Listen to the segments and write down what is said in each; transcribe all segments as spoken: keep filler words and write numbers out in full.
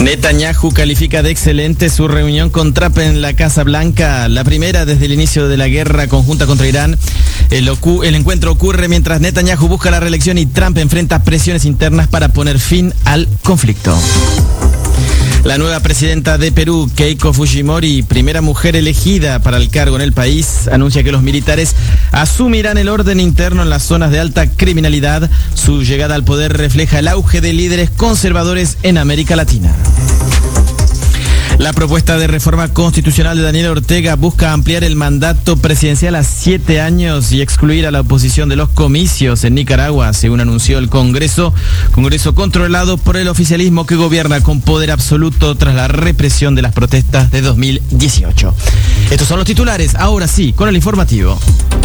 Netanyahu califica de excelente su reunión con Trump en la Casa Blanca, la primera desde el inicio de la guerra conjunta contra Irán. El, ocu- el encuentro ocurre mientras Netanyahu busca la reelección y Trump enfrenta presiones internas para poner fin al conflicto. La nueva presidenta de Perú, Keiko Fujimori, primera mujer elegida para el cargo en el país, anuncia que los militares asumirán el orden interno en las zonas de alta criminalidad. Su llegada al poder refleja el auge de líderes conservadores en América Latina. La propuesta de reforma constitucional de Daniel Ortega busca ampliar el mandato presidencial a siete años y excluir a la oposición de los comicios en Nicaragua, según anunció el Congreso, Congreso controlado por el oficialismo que gobierna con poder absoluto tras la represión de las protestas de dos mil dieciocho. Estos son los titulares, ahora sí, con el informativo.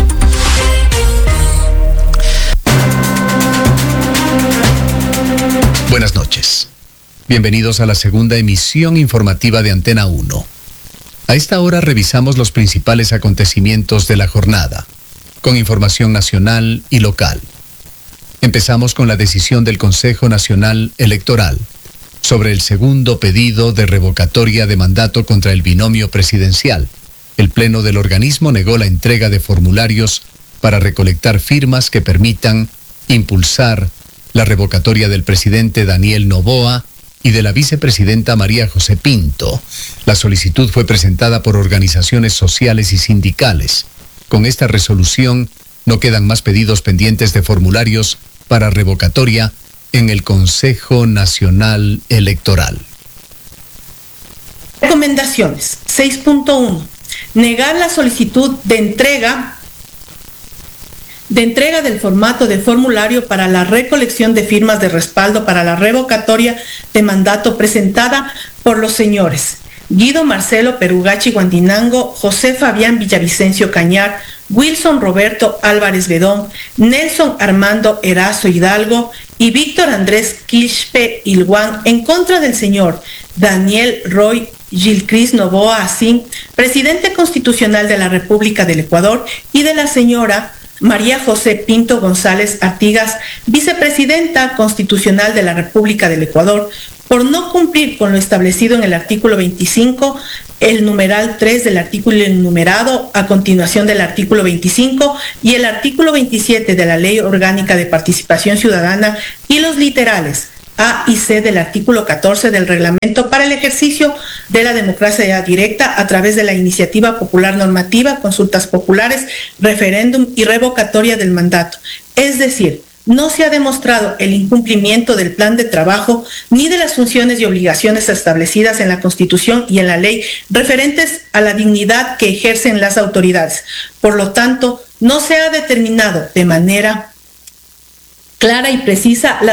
Buenas noches. Bienvenidos a la segunda emisión informativa de Antena uno. A esta hora revisamos los principales acontecimientos de la jornada, con información nacional y local. Empezamos con la decisión del Consejo Nacional Electoral sobre el segundo pedido de revocatoria de mandato contra el binomio presidencial. El Pleno del organismo negó la entrega de formularios para recolectar firmas que permitan impulsar la revocatoria del presidente Daniel Noboa y de la vicepresidenta María José Pinto. La solicitud fue presentada por organizaciones sociales y sindicales. Con esta resolución, no quedan más pedidos pendientes de formularios para revocatoria en el Consejo Nacional Electoral. Recomendaciones. seis punto uno. Negar la solicitud de entrega de entrega del formato de formulario para la recolección de firmas de respaldo para la revocatoria de mandato presentada por los señores Guido Marcelo Perugachi Guandinango, José Fabián Villavicencio Cañar, Wilson Roberto Álvarez Bedón, Nelson Armando Erazo Hidalgo y Víctor Andrés Quispe Ilguán en contra del señor Daniel Roy Gilcris Noboa Asín, presidente constitucional de la República del Ecuador, y de la señora María José Pinto González Artigas, vicepresidenta constitucional de la República del Ecuador, por no cumplir con lo establecido en el artículo veinticinco, el numeral tres del artículo enumerado a continuación del artículo veinticinco y el artículo veintisiete de la Ley Orgánica de Participación Ciudadana y los literales A y C del artículo catorce del Reglamento para el ejercicio de la democracia directa a través de la iniciativa popular normativa, consultas populares, referéndum y revocatoria del mandato. Es decir, no se ha demostrado el incumplimiento del plan de trabajo ni de las funciones y obligaciones establecidas en la Constitución y en la ley referentes a la dignidad que ejercen las autoridades. Por lo tanto, no se ha determinado de manera clara y precisa la